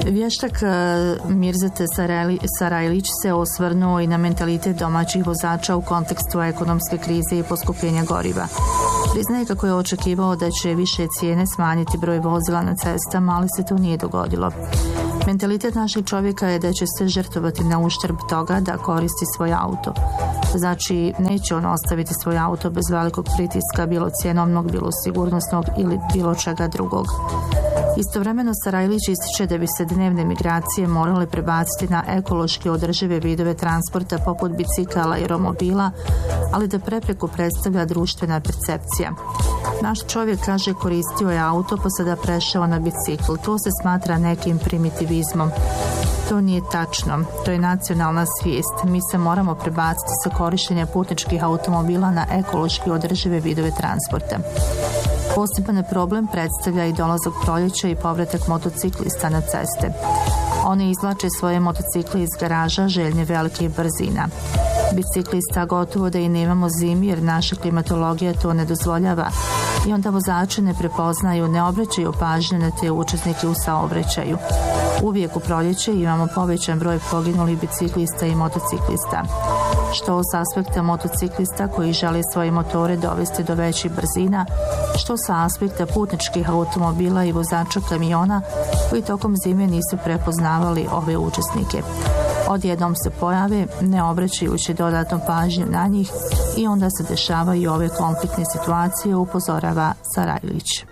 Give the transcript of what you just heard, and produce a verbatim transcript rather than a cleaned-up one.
Vještak Mirzet Sarajlić se osvrnuo i na mentalitet domaćih vozača u kontekstu ekonomske krize i poskupljenja goriva. Priznaje kako je očekivao da će više cijene smanjiti broj vozila na cestama, ali se to nije dogodilo. Mentalitet našeg čovjeka je da će se žrtvovati na uštrb toga da koristi svoj auto. Znači, neće on ostaviti svoj auto bez velikog pritiska, bilo cjenovnog, bilo sigurnosnog ili bilo čega drugog. Istovremeno Sarajlić ističe da bi se dnevne migracije morale prebaciti na ekološki održive vidove transporta poput bicikala i romobila, ali da prepreku predstavlja društvena percepcija. Naš čovjek, kaže, koristio je auto pa sada prešao na bicikl. To se smatra nekim primitivizmom. To nije tačno. To je nacionalna svijest. Mi se moramo prebaciti sa korištenja putničkih automobila na ekološki održive vidove transporta. Poseban problem predstavlja i dolazak proljeća i povratak motociklista na ceste. Oni izvlače svoje motocikle iz garaža željne velikih brzina. Biciklista gotovo da i nemamo zimi jer naša klimatologija to ne dozvoljava i onda vozači ne prepoznaju, ne obraćaju pažnju na te učesnike u saobraćaju. Uvijek u proljeće imamo povećan broj poginulih biciklista i motociklista. Što s aspekta motociklista koji žele svoje motore dovesti do većih brzina, što sa aspekta putničkih automobila i vozača kamiona koji tokom zime nisu prepoznavali ove učesnike. Odjednom se pojave, ne obraćajući dodatnu pažnju na njih, i onda se dešavaju ove konfliktne situacije, upozorava Sarajlić.